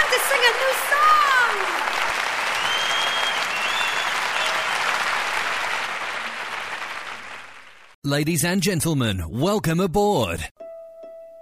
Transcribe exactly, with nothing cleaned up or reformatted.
on to sing a new song. Ladies and gentlemen, welcome aboard.